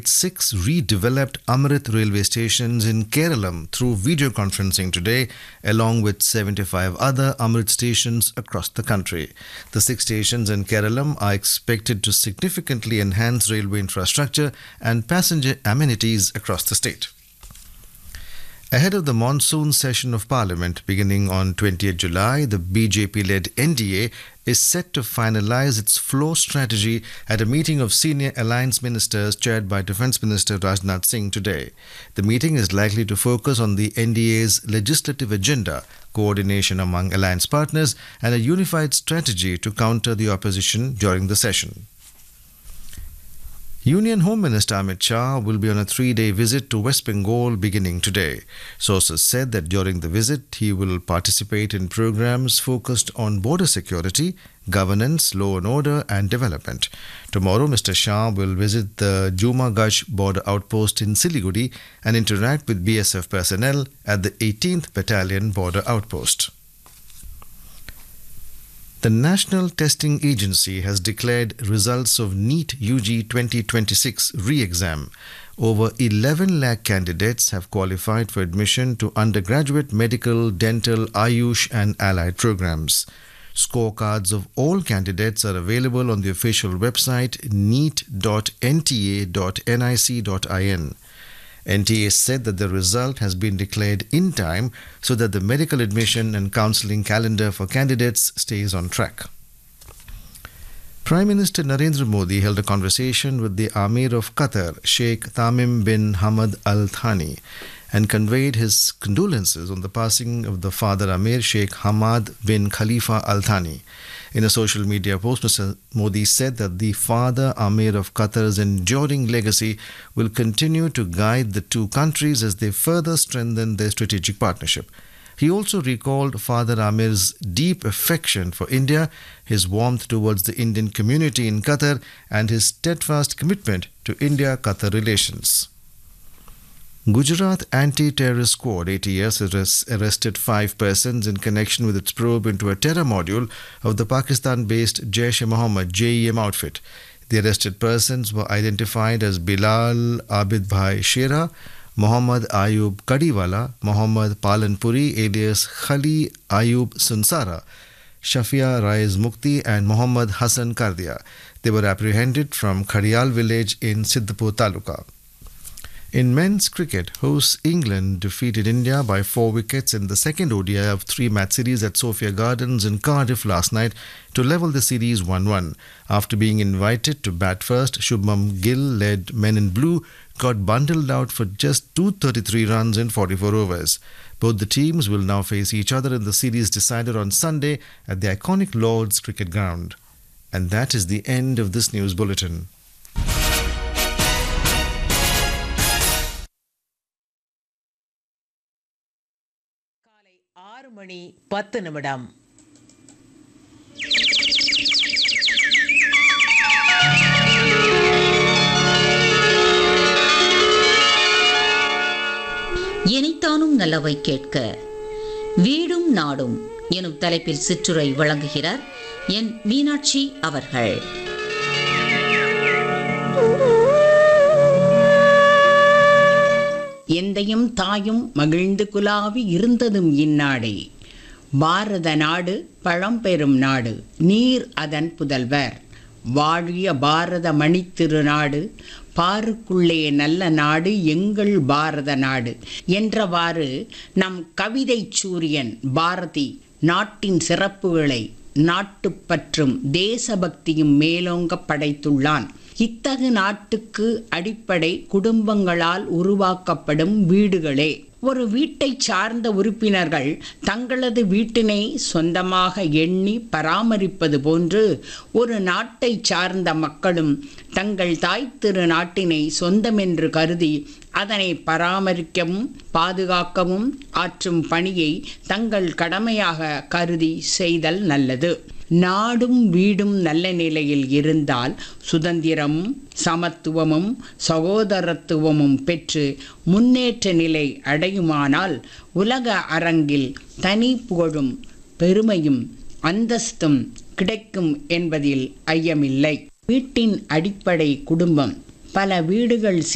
6 redeveloped Amrit railway stations in Kerala through video conferencing today, along with 75 other Amrit stations across the country. The 6 stations in Kerala are expected to significantly enhance railway infrastructure and passenger amenities across the state. Ahead of the monsoon session of Parliament beginning on 20th July, the BJP-led NDA is set to finalize its floor strategy at a meeting of senior alliance ministers chaired by Defence Minister Rajnath Singh today. The meeting is likely to focus on the NDA's legislative agenda, coordination among alliance partners, and a unified strategy to counter the opposition during the session. Union Home Minister Amit Shah will be on a 3-day visit to West Bengal beginning today. Sources said that during the visit, he will participate in programs focused on border security, governance, law and order, and development. Tomorrow, Mr. Shah will visit the Jumagash border outpost in Siliguri and interact with BSF personnel at the 18th Battalion border outpost. The National Testing Agency has declared results of NEET UG 2026 re-exam. Over 11 lakh candidates have qualified for admission to undergraduate medical, dental, Ayush and allied programs. Scorecards of all candidates are available on the official website neet.nta.nic.in. NTA said that the result has been declared in time so that the medical admission and counselling calendar for candidates stays on track. Prime Minister Narendra Modi held a conversation with the Amir of Qatar, Sheikh Tamim bin Hamad Al Thani, and conveyed his condolences on the passing of the father Amir, Sheikh Hamad bin Khalifa Al Thani. In a social media post, Mr. Modi said that the father Amir of Qatar's enduring legacy will continue to guide the two countries as they further strengthen their strategic partnership. He also recalled Father Amir's deep affection for India, his warmth towards the Indian community in Qatar, and his steadfast commitment to India-Qatar relations. Gujarat Anti-Terrorist Squad ATS has arrested 5 persons in connection with its probe into a terror module of the Pakistan-based Jaish-e-Mohammed JEM outfit. The arrested persons were identified as Bilal Abid Bhai Shera, Mohammad Ayub Kadiwala, Mohammad Palanpuri alias Khali Ayub Sunsara, Shafia Raiz Mukti and Mohammad Hassan Kardia. They were apprehended from Khadial village in Siddhapur Taluka. In men's cricket, hosts England defeated India by 4 wickets in the second ODI of 3-match series at Sophia Gardens in Cardiff last night to level the series 1-1. After being invited to bat first, Shubman Gill-led men in blue got bundled out for just 233 runs in 44 overs. Both the teams will now face each other in the series decided on Sunday at the iconic Lord's Cricket Ground. And that is the end of this news bulletin. மணி 10 நிமிடம். இனித்தானும் நல்லவை கேட்க வீடும் நாடும் எனும் தலைப்பில் சிற்றுரை வழங்குகிறார் என் மீனாட்சி அவர்கள். எந்தையும் தாயும் மகிழ்ந்து குலாவி இருந்ததும் இந்நாடே. பாரத நாடு பழம்பெரும் நாடு, நீர் அதன் புதல்வர். வாழிய பாரத மணித்திருநாடு, பாருக்குள்ளே நல்ல நாடு எங்கள் பாரத நாடு என்றவாறு நம் கவிதை சூரியன் பாரதி நாட்டின் சிறப்புகளை நாட்டுப்பற்றும் தேசபக்தியும் மேலோங்க படைத்துள்ளான். இத்தகு நாட்டுக்கு அடிப்படை குடும்பங்களால் உருவாக்கப்படும் வீடுகளே. ஒரு வீட்டை சார்ந்த உறுப்பினர்கள் தங்களது வீட்டினை சொந்தமாக எண்ணி பராமரிப்பது போன்று ஒரு நாட்டை சார்ந்த மக்களும் தங்கள் தாய் திரு நாட்டினை சொந்தமென்று கருதி அதனை பராமரிக்கவும் பாதுகாக்கவும் ஆற்றும் பணியை தங்கள் கடமையாக கருதி செய்தல் நல்லது. நாடும் வீடும் நல்ல நிலையில் இருந்தால் சுதந்திரமும் சமத்துவமும் சகோதரத்துவமும் பெற்று முன்னேற்ற நிலை அடையுமானால் உலக அரங்கில் தனி புகழும் பெருமையும் அந்தஸ்தும் கிடைக்கும் என்பதில் ஐயமில்லை. வீட்டின் அடிப்படை குடும்பம். பல வீடுகள்